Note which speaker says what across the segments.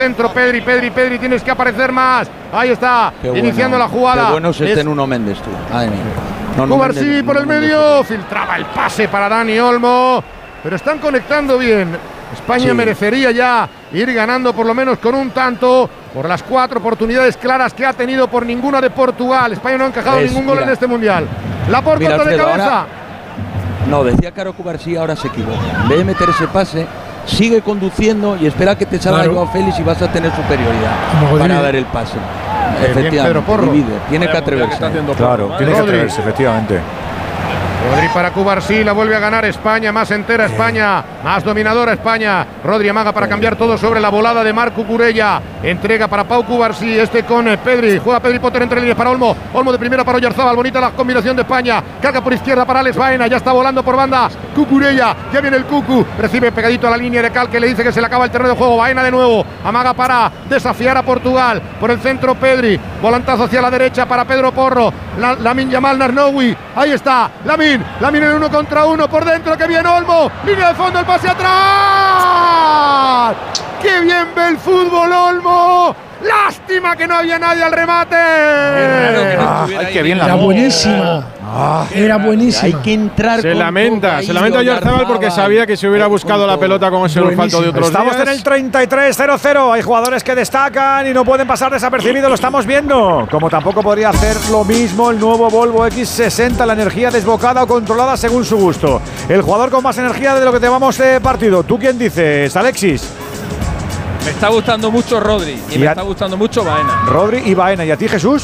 Speaker 1: Centro, Pedri, tienes que aparecer más. Ahí está, iniciando la jugada.
Speaker 2: Qué bueno es este Nuno Méndez, tú. Madre mía.
Speaker 1: Cubarsí por el medio, filtraba el pase para Dani Olmo, pero están conectando bien. España merecería ya ir ganando por lo menos con un tanto por las 4 oportunidades claras que ha tenido por ninguna de Portugal. España no ha encajado ningún gol en este mundial. Laporte corta de cabeza.
Speaker 2: No, decía Caro Cubarsí, ahora se equivoca. En vez de meter ese pase, sigue conduciendo y espera que te salga Joao Félix y vas a tener superioridad para dar el pase. Efectivamente, divide, tiene que atreverse.
Speaker 3: Claro, tiene que atreverse, efectivamente.
Speaker 1: Rodri para Cubarsí, la vuelve a ganar España, más entera España, más dominadora España. Rodri amaga para cambiar todo sobre la volada de Marc Cucurella. Entrega para Pau Cubarsí, con Pedri. Juega Pedri Potter entre líneas para Olmo. Olmo de primera para Oyarzabal, bonita la combinación de España. Carga por izquierda para Alex Baena, ya está volando por banda. Cucurella, ya viene el Cucu. Recibe pegadito a la línea de Cal, que le dice que se le acaba el terreno de juego. Baena de nuevo, amaga para desafiar a Portugal. Por el centro Pedri, volantazo hacia la derecha para Pedro Porro. Lamine Yamal Narnoui, ahí está, Lamine en 1 contra 1 por dentro, que bien Olmo, línea de fondo, el pase atrás. ¡Qué bien ve el fútbol Olmo! ¡Lástima que no había nadie al remate!
Speaker 3: ¡Qué bien!
Speaker 4: Era buenísima. Era buenísima.
Speaker 2: Hay que entrar.
Speaker 5: Se lamenta Oyarzabal porque sabía que se hubiera buscado la pelota con ese olfato de otros días.
Speaker 3: Estamos en el 33-0-0. Hay jugadores que destacan y no pueden pasar desapercibidos, lo estamos viendo. Como tampoco podría hacer lo mismo el nuevo Volvo X60, la energía desbocada o controlada según su gusto. El jugador con más energía de lo que llevamos de partido. ¿Tú quién dices, Alexis?
Speaker 6: Me está gustando mucho Rodri y me está gustando mucho Baena.
Speaker 3: Rodri y Baena. ¿Y a ti, Jesús?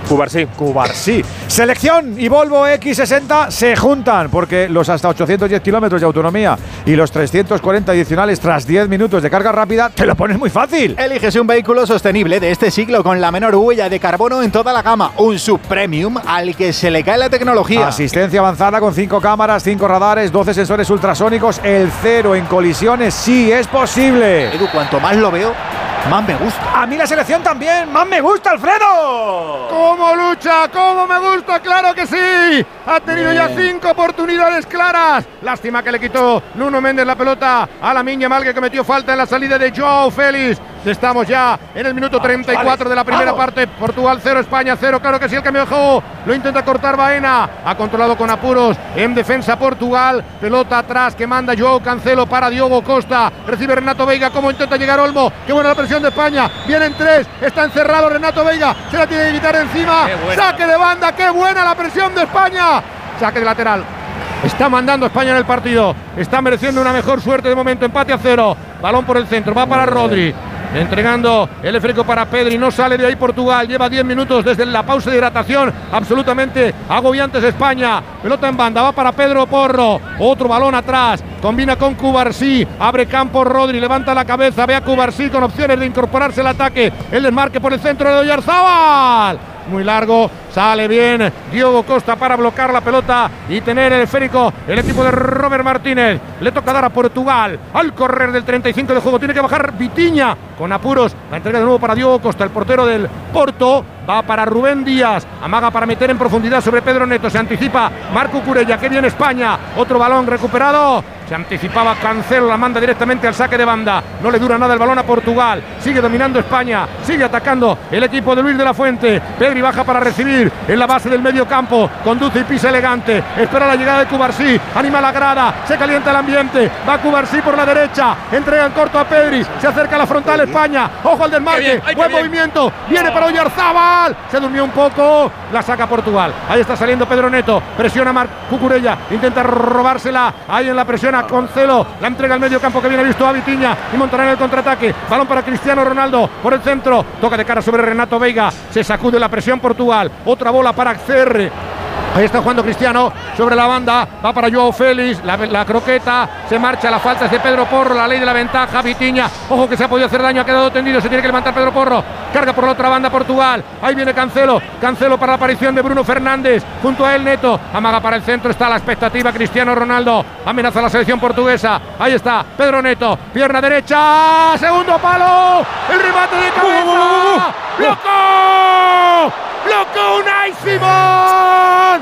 Speaker 3: Cubarsí. Selección y Volvo X60 se juntan porque los hasta 810 kilómetros de autonomía y los 340 adicionales tras 10 minutos de carga rápida te lo pones muy fácil.
Speaker 7: Eliges un vehículo sostenible de este siglo con la menor huella de carbono en toda la gama. Un subpremium al que se le cae la tecnología.
Speaker 3: Asistencia avanzada con 5 cámaras, 5 radares, 12 sensores ultrasónicos, el 0 en colisiones. Sí, es posible.
Speaker 7: Edu, cuanto más lo veo, más me gusta.
Speaker 3: A mí la selección también, más me gusta, Alfredo.
Speaker 1: ¡Cómo lucha! ¡Cómo me gusta! ¡Claro que sí! Ha tenido ya 5 oportunidades claras. Lástima que le quitó Nuno Méndez la pelota a Lamine Yamal, que cometió falta en la salida de Joao Félix. Estamos ya en el minuto 34 de la primera parte. Portugal 0, España 0. Claro que sí, el cambio de juego lo intenta cortar Baena. Ha controlado con apuros en defensa Portugal. Pelota atrás que manda Joao Cancelo para Diogo Costa. Recibe Renato Veiga. ¿Cómo intenta llegar Olmo? Qué buena la presión de España. Vienen 3. Está encerrado Renato Veiga. Se la tiene que quitar encima. Saque de banda. Qué buena la presión de España. Saque de lateral. Está mandando España en el partido. Está mereciendo una mejor suerte de momento. Empate a 0. Balón por el centro. Va para Rodri. Entregando el esférico para Pedri, no sale de ahí Portugal, lleva 10 minutos desde la pausa de hidratación, absolutamente agobiantes España, pelota en banda, va para Pedro Porro, otro balón atrás, combina con Cubarsí, abre campo Rodri, levanta la cabeza, ve a Cubarsí con opciones de incorporarse al ataque, el desmarque por el centro de Oyarzabal. Muy largo, sale bien Diogo Costa para bloquear la pelota y tener el esférico el equipo de Robert Martínez. Le toca dar a Portugal al correr del 35 de juego, tiene que bajar Vitinha con apuros, la entrega de nuevo para Diogo Costa, el portero del Porto, va para Rubén Díaz, amaga para meter en profundidad sobre Pedro Neto, se anticipa Marc Cucurella, que viene España, otro balón recuperado. Se anticipaba Cancelo, la manda directamente al saque de banda. No le dura nada el balón a Portugal. Sigue dominando España. Sigue atacando el equipo de Luis de la Fuente. Pedri baja para recibir en la base del medio campo. Conduce y pisa elegante. Espera la llegada de Cubarsí. Anima la grada. Se calienta el ambiente. Va Cubarsí por la derecha. Entrega en corto a Pedri. Se acerca a la frontal España. Ojo al desmarque. Buen movimiento. Viene para Oyarzabal. Se durmió un poco. La saca Portugal. Ahí está saliendo Pedro Neto. Presiona Marc Cucurella. Intenta robársela. Ahí en la presión Cancelo, la entrega al medio campo que viene visto a Vitinha y montará en el contraataque, balón para Cristiano Ronaldo por el centro, toca de cara sobre Renato Veiga, se sacude la presión Portugal, otra bola para CR. Ahí está jugando Cristiano sobre la banda, va para Joao Félix, la croqueta, se marcha, la falta es de Pedro Porro, la ley de la ventaja, Vitinha, ojo que se ha podido hacer daño, ha quedado tendido, se tiene que levantar Pedro Porro, carga por la otra banda Portugal, ahí viene Cancelo para la aparición de Bruno Fernández, junto a él Neto, amaga para el centro, está la expectativa, Cristiano Ronaldo, amenaza a la selección portuguesa, ahí está Pedro Neto, pierna derecha, segundo palo, el remate de cabeza, ¡Loco! Unai Simón,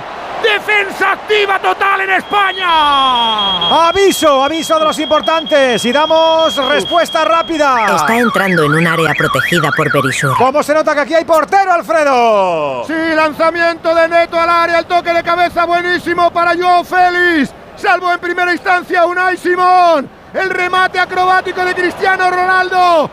Speaker 1: Defensa activa total en España.
Speaker 3: Aviso de los importantes y damos respuesta rápida.
Speaker 8: Está entrando en un área protegida por Berisur.
Speaker 3: ¿Cómo se nota que aquí hay portero, Alfredo?
Speaker 1: Sí, lanzamiento de Neto al área, el toque de cabeza buenísimo para Joao Félix. Salvo en primera instancia Unai Simón. El remate acrobático de Cristiano Ronaldo.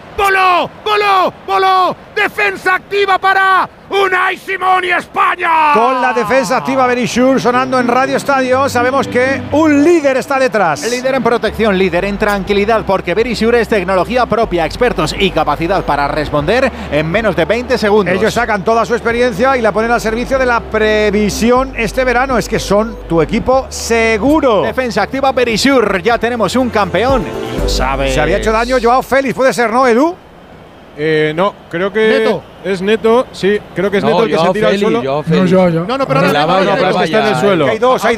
Speaker 1: Voló. Defensa activa para Unai Simón y España.
Speaker 3: Con la defensa activa Berisur sonando en Radio Estadio, sabemos que un líder está detrás.
Speaker 7: Líder en protección, líder en tranquilidad, porque Berisur es tecnología propia, expertos y capacidad para responder en menos de 20 segundos.
Speaker 3: Ellos sacan toda su experiencia y la ponen al servicio de la previsión este verano. Es que son tu equipo seguro.
Speaker 7: Defensa activa Berisur, ya tenemos un campeón. Y lo sabes.
Speaker 3: Se había hecho daño Joao Félix, puede ser, ¿no, Edu?
Speaker 5: No, creo que
Speaker 1: Neto.
Speaker 5: es Neto, sí, creo que es Neto el que se tira al suelo.
Speaker 1: No, pero
Speaker 5: pero está en el suelo.
Speaker 3: Hay dos.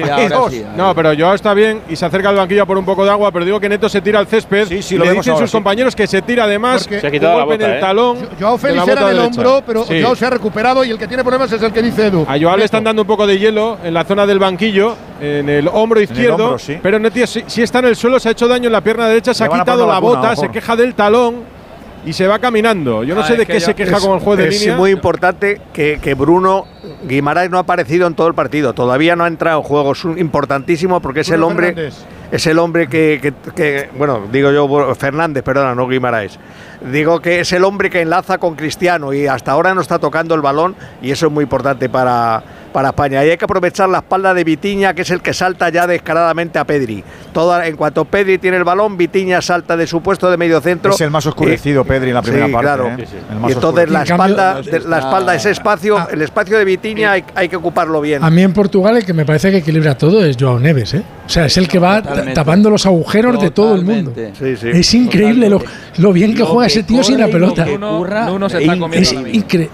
Speaker 5: No, pero Joao está bien y se acerca al banquillo por un poco de agua, pero digo que Neto se tira al césped.
Speaker 3: Sí,
Speaker 5: le dicen sus compañeros que se tira además,
Speaker 1: porque
Speaker 5: se ha quitado un golpe en el talón.
Speaker 1: Joao Félix era del hombro, pero Joao se ha recuperado y el que tiene problemas es el que dice Edu.
Speaker 5: A Joao le están dando un poco de hielo en la zona del banquillo, en el hombro izquierdo, pero Neto sí está en el suelo, se ha hecho daño en la pierna derecha, se ha quitado la bota, se queja del talón y se va caminando. Yo no sé de qué se queja con el juez de línea.
Speaker 9: Es muy importante que Bruno Guimaraes no ha aparecido en todo el partido. Todavía no ha entrado en juego. Es importantísimo porque es el hombre que bueno, digo yo Fernández, perdona, no Guimaraes. Digo que es el hombre que enlaza con Cristiano y hasta ahora no está tocando el balón y eso es muy importante para España. Y hay que aprovechar la espalda de Vitinha, que es el que salta ya descaradamente a Pedri. En cuanto Pedri tiene el balón, Vitinha salta de su puesto de medio centro.
Speaker 3: Es el más oscurecido Pedri en la primera parte.
Speaker 9: Claro. Y entonces la espalda, ese espacio, el espacio de Vitinha hay que ocuparlo bien.
Speaker 4: A mí en Portugal el que me parece que equilibra todo es Joao Neves, ¿eh? O sea, es el que va tapando los agujeros de todo el mundo.
Speaker 9: Sí.
Speaker 4: Es increíble lo bien que juega ese tío sin la pelota.
Speaker 6: Nuno se está comiendo
Speaker 4: es increíble.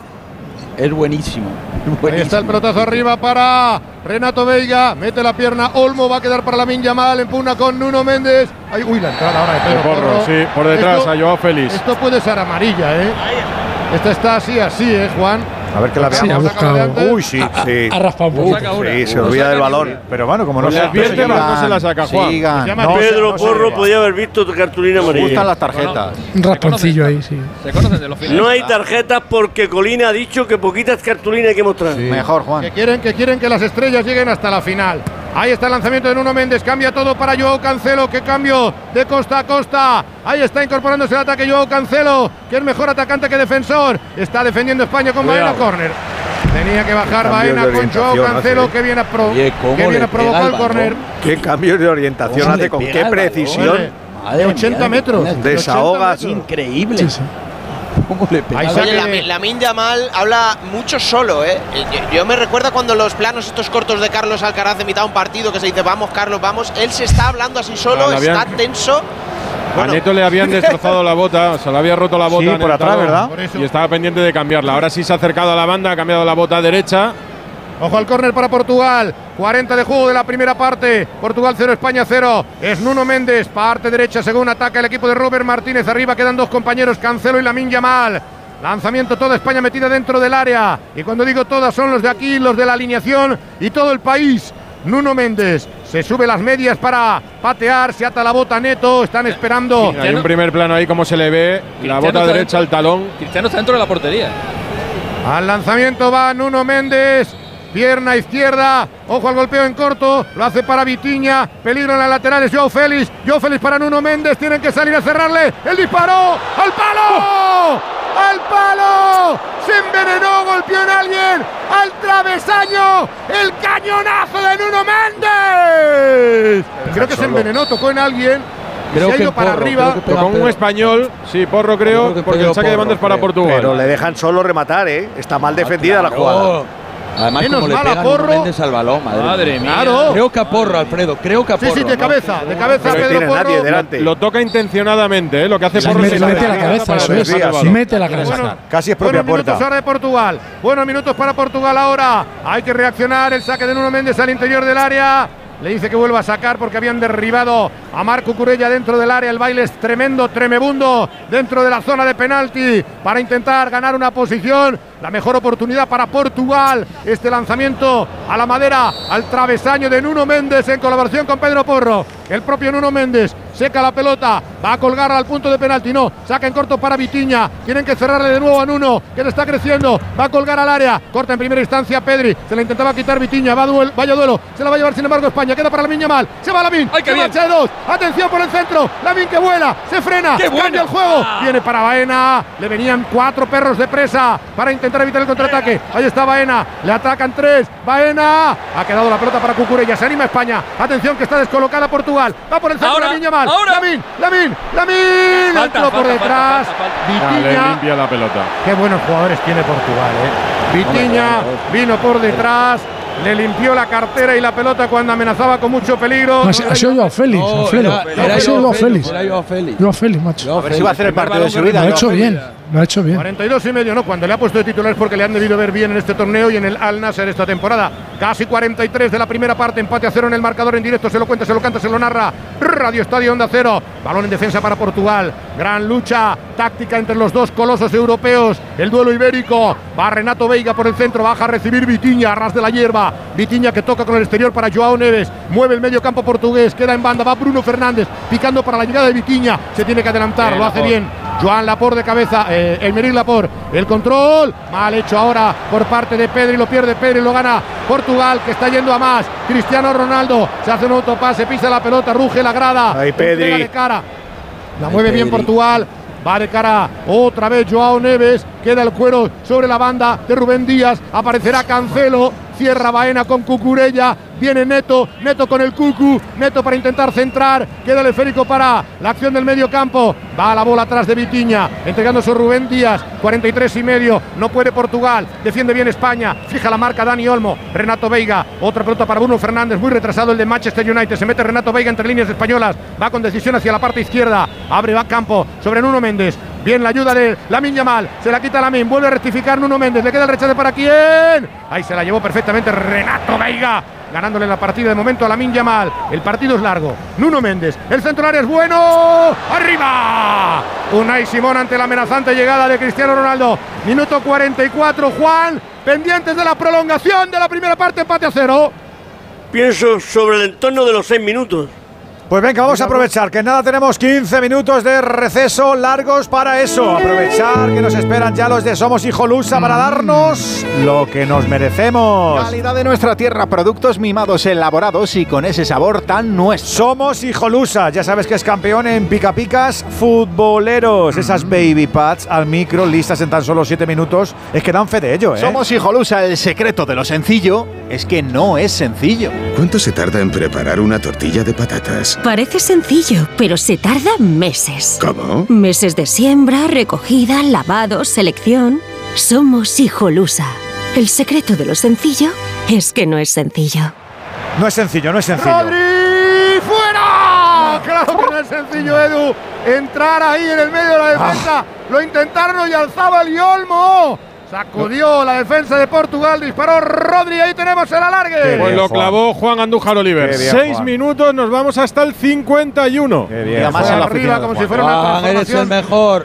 Speaker 2: Es buenísimo.
Speaker 1: Ahí está el pelotazo arriba para Renato Veiga. Mete la pierna Olmo, va a quedar para Lamine Yamal. Empuna con Nuno Méndez. La entrada ahora de Pedro Porro.
Speaker 5: Sí, por detrás a Joao Félix.
Speaker 1: Esto puede ser amarilla, ¿eh? Esta está así, Juan.
Speaker 3: A ver que la veamos.
Speaker 4: Sí, ha buscado.
Speaker 3: Uy, sí.
Speaker 4: Ha raspado un poco.
Speaker 9: Sí, se olvida del balón.
Speaker 3: Pero bueno, como no se
Speaker 5: advierte, no se la saca Juan.
Speaker 10: Pedro Porro podía haber visto tu cartulina amarilla.
Speaker 7: Me gustan las tarjetas.
Speaker 4: Un rasponcillo ahí, sí.
Speaker 6: Se conocen de los finales.
Speaker 10: No hay tarjetas porque Colina ha dicho que poquitas cartulinas hay que mostrar.
Speaker 7: Sí. Mejor, Juan.
Speaker 1: Que quieren que las estrellas lleguen hasta la final. Ahí está el lanzamiento de Nuno Méndez. Cambia todo para Joao Cancelo. ¡Qué cambio de costa a costa! Ahí está incorporándose el ataque Joao Cancelo, que es mejor atacante que defensor. Está defendiendo España con Baena córner. Tenía que bajar Baena con Joao Cancelo, que viene a provocar el córner.
Speaker 9: Qué cambio de orientación hace, con qué precisión.
Speaker 1: De 80 metros.
Speaker 9: Desahogas.
Speaker 2: Increíble.
Speaker 4: Sí.
Speaker 2: ¿Cómo le pega?
Speaker 11: Oye, Lamine Yamal habla mucho solo, ¿eh? Yo me recuerda cuando los planos estos cortos de Carlos Alcaraz de mitad de un partido que se dice vamos Carlos, vamos. Él se está hablando así solo, está tenso.
Speaker 5: Bueno. A Neto le habían destrozado la bota, se le había roto la bota.
Speaker 3: Sí, por atrás, ¿verdad?
Speaker 5: Y estaba pendiente de cambiarla. Ahora sí se ha acercado a la banda, ha cambiado la bota derecha.
Speaker 1: Ojo al córner para Portugal. 40 de juego de la primera parte. Portugal 0, España 0. Es Nuno Méndez, parte derecha según ataca el equipo de Robert Martínez. Arriba quedan dos compañeros, Cancelo y Lamine Yamal. Lanzamiento, toda España metida dentro del área. Y cuando digo todas son los de aquí, los de la alineación y todo el país. Nuno Méndez se sube las medias para patear, se ata la bota Neto, están esperando.
Speaker 5: Hay un primer plano ahí como se le ve, la bota derecha al talón.
Speaker 6: Cristiano está dentro de la portería.
Speaker 1: Al lanzamiento va Nuno Méndez. Pierna izquierda, ojo al golpeo en corto, lo hace para Vitinha, peligro en las laterales, Joao Félix para Nuno Méndez, tienen que salir a cerrarle, el disparo, ¡al palo! ¡Al palo! Se envenenó, golpeó en alguien, al travesaño, el cañonazo de Nuno Méndez. Creo que se envenenó, tocó en alguien.
Speaker 2: Creo
Speaker 1: se ha ido para arriba.
Speaker 5: Tocó un español, sí, Porro creo, porque el saque de banda es para Portugal.
Speaker 9: Pero le dejan solo rematar, ¿eh? Está mal defendida la jugada.
Speaker 2: Además,
Speaker 1: menos
Speaker 2: como le pega
Speaker 1: Porro.
Speaker 2: Nuno Méndez al balón, madre mía.
Speaker 1: Claro.
Speaker 2: Creo que a Porro, Alfredo, creo que a Porro.
Speaker 1: Sí, de cabeza, Pedro Porro.
Speaker 9: Nadie delante.
Speaker 5: Lo toca intencionadamente, ¿eh? Lo que hace Porro
Speaker 4: Mete la cabeza, eso es. Mete la cabeza.
Speaker 1: Bueno,
Speaker 3: casi es propia
Speaker 1: buenos
Speaker 3: puerta.
Speaker 1: Minutos ahora de Portugal. Buenos minutos para Portugal ahora. Hay que reaccionar. El saque de Nuno Méndez al interior del área. le dice que vuelva a sacar porque habían derribado a Marc Cucurella dentro del área. El baile es tremendo, tremebundo dentro de la zona de penalti para intentar ganar una posición. La mejor oportunidad para Portugal. Este lanzamiento a la madera, al travesaño de Nuno Méndez en colaboración con Pedro Porro. El propio Nuno Méndez seca la pelota, va a colgarla al punto de penalti. No, saca en corto para Vitinha. Tienen que cerrarle de nuevo a Nuno, que le está creciendo. Va a colgar al área. Corta en primera instancia Pedri. Se la intentaba quitar Vitinha. Vaya duelo. Se la va a llevar sin embargo España. Queda para Lamine Yamal. Se va Lamine. Se marcha de dos. Atención por el centro. Lamine que vuela. Se frena. Cambia el juego. Viene para Baena. Le venían 4 perros de presa para intentar evitar el contraataque. Ahí está Baena. Le atacan 3. Baena. Ha quedado la pelota para Cucurella. Se anima España. Atención que está descolocada Portugal. Va por el centro Lamine Yamal. Lamine. Entró por detrás. Vitinha.
Speaker 5: Le limpia la pelota.
Speaker 1: Qué buenos jugadores tiene Portugal, Vitinha vino por detrás. Le limpió la cartera y la pelota cuando amenazaba con mucho peligro.
Speaker 4: Ha sido Joao Félix, Ha sido Joao Félix, macho.
Speaker 7: A ver si va a hacer el partido de su vida.
Speaker 4: Lo ha hecho bien.
Speaker 1: 42,5, ¿no? Cuando le ha puesto de titular es porque le han debido ver bien en este torneo y en el Al Nassr esta temporada. Casi 43 de la primera parte, empate a 0 en el marcador en directo. Se lo cuenta, se lo canta, se lo narra Radio Estadio Onda Cero. Balón en defensa para Portugal. Gran lucha táctica entre los dos colosos europeos. El duelo ibérico. Va Renato Veiga por el centro, baja a recibir Vitinha, a ras de la hierba. Vitinha que toca con el exterior para Joao Neves. Mueve el medio campo portugués, queda en banda, va Bruno Fernández picando para la llegada de Vitinha. Se tiene que adelantar, lo hace bien Joan Laporte de cabeza, Aymeric Laporte. El control, mal hecho ahora por parte de Pedri, lo pierde Pedri, lo gana Portugal, que está yendo a más. Cristiano Ronaldo se hace un autopase, pisa la pelota, ruge la grada.
Speaker 9: Ahí Pedri.
Speaker 1: De cara. La mueve bien Portugal. Va de cara otra vez Joao Neves. Queda el cuero sobre la banda de Rubén Díaz. Aparecerá Cancelo. Cierra Baena con Cucurella. Viene Neto con el Cucu. Neto para intentar centrar. Queda el esférico para la acción del medio campo. Va la bola atrás de Vitinha. Entregándose Rubén Díaz. 43,5. No puede Portugal. Defiende bien España. Fija la marca Dani Olmo. Renato Veiga. Otra pelota para Bruno Fernández. Muy retrasado el de Manchester United. Se mete Renato Veiga entre líneas españolas. Va con decisión hacia la parte izquierda. Abre, va campo sobre Nuno Méndez. Bien la ayuda de Lamine Yamal. Se la quita Lamine. Vuelve a rectificar Nuno Méndez. Le queda el rechace para quién. Ahí se la llevó perfectamente Renato Veiga. Ganándole la partida de momento a Lamine Yamal. El partido es largo. Nuno Méndez. El centro del área es bueno. ¡Arriba! Unai Simón ante la amenazante llegada de Cristiano Ronaldo. Minuto 44. Juan, pendientes de la prolongación de la primera parte, empate a 0.
Speaker 10: Pienso sobre el entorno de los 6 minutos.
Speaker 3: Pues venga, vamos a aprovechar que nada, tenemos 15 minutos de receso largos para eso. Aprovechar que nos esperan ya los de Somos Hijolusa para darnos lo que nos merecemos.
Speaker 7: Calidad de nuestra tierra, productos mimados, elaborados y con ese sabor tan nuestro.
Speaker 3: Somos Hijolusa, ya sabes que es campeón en pica-picas futboleros. Esas baby pads al micro, listas en tan solo 7 minutos. Es que dan fe de ello, ¿eh?
Speaker 7: Somos Hijolusa, el secreto de lo sencillo es que no es sencillo.
Speaker 12: ¿Cuánto se tarda en preparar una tortilla de patatas?
Speaker 13: Parece sencillo, pero se tarda meses.
Speaker 12: ¿Cómo?
Speaker 13: Meses de siembra, recogida, lavado, selección. Somos Hijolusa. El secreto de lo sencillo es que no es sencillo.
Speaker 3: No es sencillo, no es sencillo.
Speaker 1: ¡Rodri! ¡Fuera! Claro que no es sencillo, Edu. Entrar ahí en el medio de la defensa. Lo intentaron y alzaba el Olmo. Sacudió la defensa de Portugal, disparó Rodri, ahí tenemos el alargue.
Speaker 5: Pues lo clavó Juan Andújar Oliver. 6 minutos, nos vamos hasta el 51.
Speaker 1: Qué bien, más arriba como si fuera una transformación.
Speaker 2: Eres el mejor.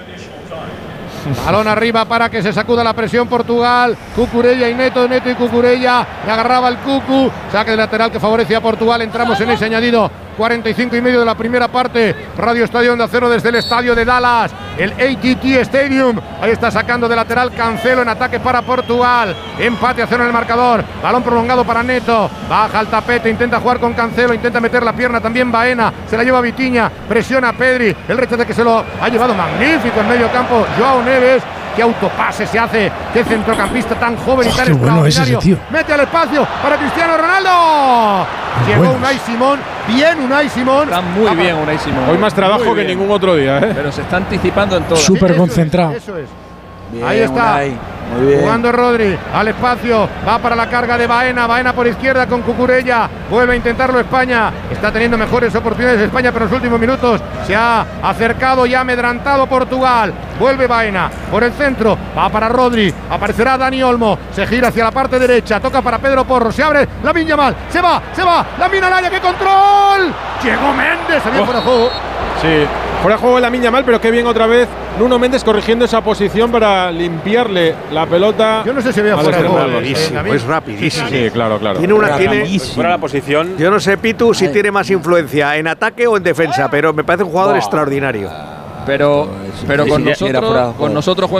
Speaker 1: Balón arriba para que se sacuda la presión Portugal. Cucurella y Neto y Cucurella. Le agarraba el Cucu. Saque de lateral que favorece a Portugal. Entramos en ese añadido. 45,5 de la primera parte. Radio Estadio Onda Cero desde el estadio de Dallas. El AT&T Stadium. Ahí está sacando de lateral Cancelo en ataque para Portugal. Empate a 0 en el marcador. Balón prolongado para Neto. Baja al tapete. Intenta jugar con Cancelo. Intenta meter la pierna también Baena. Se la lleva Vitinha. Presiona a Pedri. El rechace que se lo ha llevado magnífico en medio campo. Joao Neves. Qué autopase se hace. Qué centrocampista tan joven y tan extraordinario. Mete al espacio para Cristiano Ronaldo. Llegó Unai Simón. Bien Unai Simón.
Speaker 6: Está muy bien Unai Simón.
Speaker 5: Hoy más trabajo que ningún otro día, ¿eh?
Speaker 6: Pero se está anticipando en todo.
Speaker 4: Súper concentrado.
Speaker 1: Eso es.
Speaker 2: Bien,
Speaker 1: ahí está.
Speaker 2: Unai.
Speaker 1: Jugando Rodri al espacio, va para la carga de Baena, Baena por izquierda con Cucurella, vuelve a intentarlo España, está teniendo mejores oportunidades España, pero en los últimos minutos se ha acercado y ha amedrantado Portugal. Vuelve Baena por el centro, va para Rodri, aparecerá Dani Olmo, se gira hacia la parte derecha, toca para Pedro Porro, se abre Lamine Yamal, se va, Lamine al área, ¡qué control! Llegó Méndez, se vio fuera de juego.
Speaker 5: Sí, fuera de juego Lamine Yamal, pero qué bien otra vez Nuno Méndez corrigiendo esa posición para limpiarle la pelota.
Speaker 1: Yo no sé si veía fuera de juego.
Speaker 9: Es rapidísimo.
Speaker 5: Sí, claro.
Speaker 9: Tiene
Speaker 10: fuera la posición.
Speaker 9: Yo no sé, Pitu, si tiene más influencia en ataque o en defensa, pero me parece un jugador extraordinario.
Speaker 6: Pero con nosotros juega